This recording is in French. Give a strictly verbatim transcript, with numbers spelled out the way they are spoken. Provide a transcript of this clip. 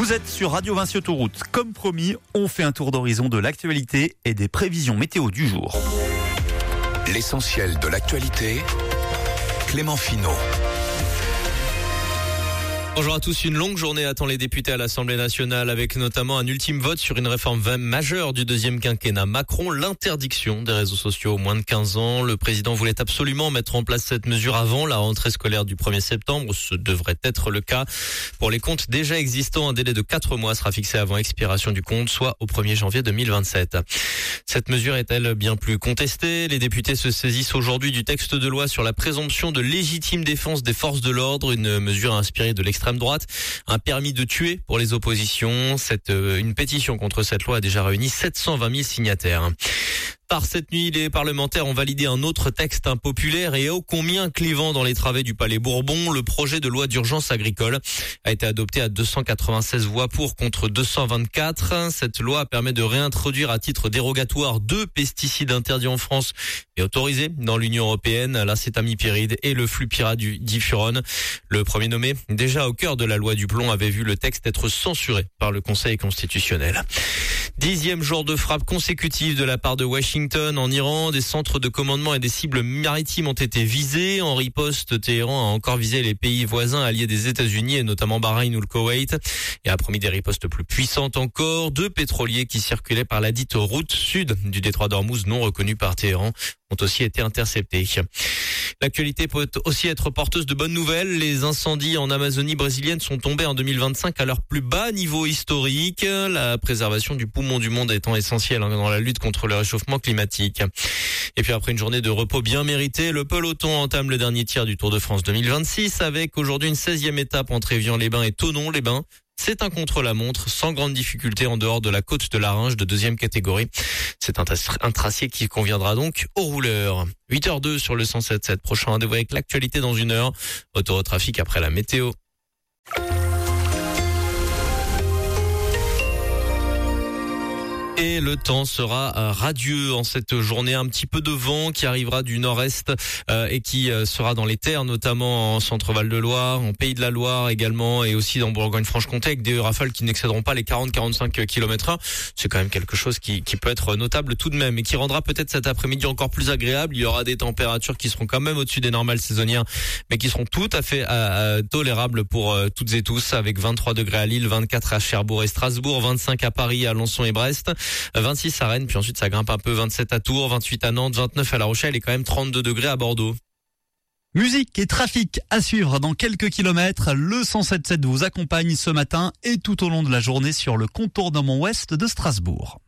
Vous êtes sur Radio Vinci Autoroute. Comme promis, on fait un tour d'horizon de l'actualité et des prévisions météo du jour. L'essentiel de l'actualité, Clément Finot. Bonjour à tous, une longue journée attend les députés à l'Assemblée nationale avec notamment un ultime vote sur une réforme majeure du deuxième quinquennat Macron, l'interdiction des réseaux sociaux aux moins de quinze ans. Le président voulait absolument mettre en place cette mesure avant la rentrée scolaire du premier septembre. Ce devrait être le cas. Pour les comptes déjà existants, un délai de quatre mois sera fixé avant expiration du compte, soit au premier janvier deux mille vingt-sept. Cette mesure est-elle bien plus contestée? Les députés se saisissent aujourd'hui du texte de loi sur la présomption de légitime défense des forces de l'ordre, une mesure inspirée de l'extrême droite, un permis de tuer pour les oppositions. Cette, euh, une pétition contre cette loi a déjà réuni sept cent vingt mille signataires. Par cette nuit, les parlementaires ont validé un autre texte impopulaire et ô combien clivant dans les travées du Palais Bourbon. Le projet de loi d'urgence agricole a été adopté à deux cent quatre-vingt-seize voix pour contre deux cent vingt-quatre. Cette loi permet de réintroduire à titre dérogatoire deux pesticides interdits en France et autorisés dans l'Union européenne, l'acétamipyride et le flupyradifurone. Le premier nommé, déjà au cœur de la loi du plomb, avait vu le texte être censuré par le Conseil constitutionnel. Dixième jour de frappe consécutive de la part de Washington en Iran. Des centres de commandement et des cibles maritimes ont été visés. En riposte, Téhéran a encore visé les pays voisins alliés des États-Unis et notamment Bahreïn ou le Koweït et a promis des ripostes plus puissantes encore. Deux pétroliers qui circulaient par la dite route sud du détroit d'Ormuz non reconnue par Téhéran ont aussi été interceptés. L'actualité peut aussi être porteuse de bonnes nouvelles. Les incendies en Amazonie brésilienne sont tombés en deux mille vingt-cinq à leur plus bas niveau historique. La préservation du poumon du monde étant essentielle dans la lutte contre le réchauffement climatique. Et puis après une journée de repos bien méritée, le peloton entame le dernier tiers du Tour de France deux mille vingt-six avec aujourd'hui une seizième étape entre Évian-les-Bains et Thonon-les-Bains. C'est un contre-la-montre sans grande difficulté en dehors de la côte de l'Aringe de deuxième catégorie. C'est un, un tracé qui conviendra donc aux rouleurs. huit heures deux sur le cent sept sept. Prochain rendez-vous avec l'actualité dans une heure. Retour au trafic après la météo. Et le temps sera radieux en cette journée. Un petit peu de vent qui arrivera du nord-est euh, et qui euh, sera dans les terres, notamment en centre-Val de Loire, en Pays de la Loire également, et aussi dans Bourgogne-Franche-Comté, avec des rafales qui n'excéderont pas les quarante à quarante-cinq kilomètres heure. C'est quand même quelque chose qui, qui peut être notable tout de même et qui rendra peut-être cet après-midi encore plus agréable. Il y aura des températures qui seront quand même au-dessus des normales saisonnières, mais qui seront tout à fait euh, tolérables pour euh, toutes et tous, avec vingt-trois degrés à Lille, vingt-quatre à Cherbourg et Strasbourg, vingt-cinq à Paris, Alençon et Brest, vingt-six à Rennes, puis ensuite ça grimpe un peu, vingt-sept à Tours, vingt-huit à Nantes, vingt-neuf à La Rochelle et quand même trente-deux degrés à Bordeaux. Musique et trafic à suivre dans quelques kilomètres. Le cent sept sept vous accompagne ce matin et tout au long de la journée sur le contournement ouest de Strasbourg.